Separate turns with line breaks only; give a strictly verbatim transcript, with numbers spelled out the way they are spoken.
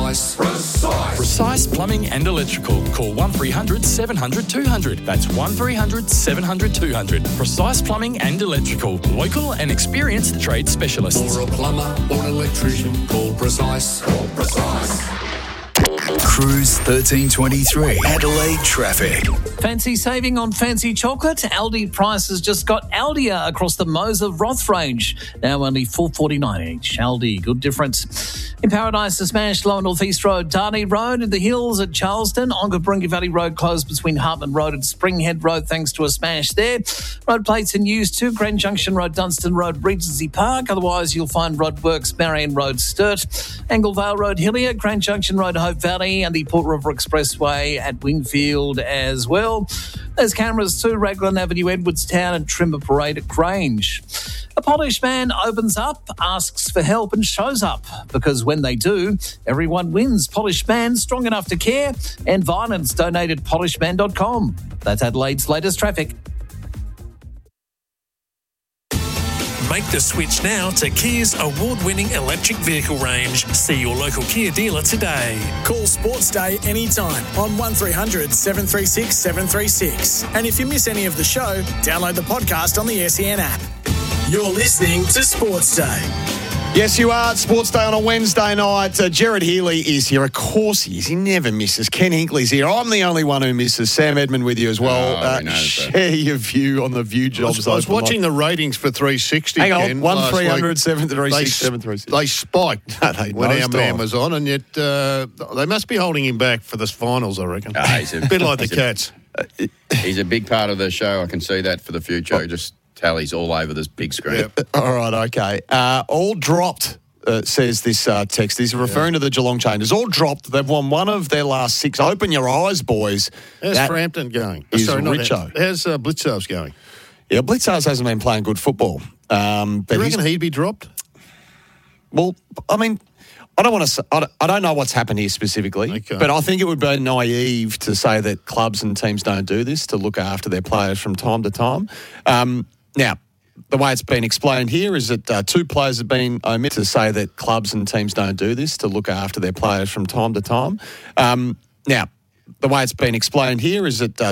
Precise. Precise.
Precise Plumbing and Electrical. Call one three hundred seven hundred two hundred. That's one three hundred seven hundred two hundred. Precise Plumbing and Electrical. Local and experienced trade specialists.
For a plumber or an electrician, call Precise. Call Precise.
Cruise thirteen twenty-three. Adelaide traffic.
Fancy saving on fancy chocolate? Aldi prices just got Aldia across the Moser Roth range. Now only four dollars forty-nine each. Aldi, good difference. In Paradise, a smash Lower North East Road, Darney Road, in the hills at Charleston. Onkaparinga Valley Road closed between Hartman Road and Springhead Road thanks to a smash there. Road plates in use too. Grand Junction Road, Dunstan Road, Regency Park. Otherwise, you'll find Roadworks, Marion Road, Sturt. Anglevale Road, Hillier. Grand Junction Road, Hope Valley, and the Port River Expressway at Wingfield as well. There's cameras too, Raglan Avenue, Edwardstown, and Trimmer Parade at Grange. A Polish man opens up, asks for help and shows up, because when they do, everyone wins. Polish man, strong enough to care, and violence. Donate at polish man dot com. That's Adelaide's latest traffic.
Make the switch now to Kia's award-winning electric vehicle range. See your local Kia dealer today.
Call Sports Day anytime on one three hundred seven three six seven three six. And if you miss any of the show, download the podcast on the S E N app. You're listening to Sports Day.
Yes, you are. It's Sports Day on a Wednesday night. Uh, Jared Healy is here. Of course he is. He never misses. Ken Hinkley's here. I'm the only one who misses. Sam Edmund with you as well.
Oh,
uh,
we know
share
that.
your view on the View jobs.
I was, I was watching the ratings for three sixty.
Hang on,
Ken,
one three
last
hundred
week.
seven three
They
six seven three six.
They spiked
No, they
when our
nosed
man
off.
was on, and yet uh, they must be holding him back for this finals, I reckon.
Ah, he's a-
a bit like the
he's a-
Cats.
He's a big part of the show. I can see that for the future. He just tallies all over this big screen.
Yep.
All right, okay. Uh, all dropped, uh, says this uh, text. He's referring to the Geelong Changers. All dropped. They've won one of their last six. Open your eyes, boys.
How's
That
Frampton going?
is
Sorry, not
Richo.
that. How's uh, Blitzarves going?
Yeah, Blitzars hasn't been playing good football. Um, but
Do you
he's-
reckon he'd be dropped?
Well, I mean, I don't want to. I don't, I don't know what's happened here specifically,
Okay.
but I think it would be naive to say that clubs and teams don't do this to look after their players from time to time. Um, now, the way it's been explained here is that uh, two players have been omitted to say that clubs and teams don't do this to look after their players from time to time. Um, now, the way it's been explained here is that uh,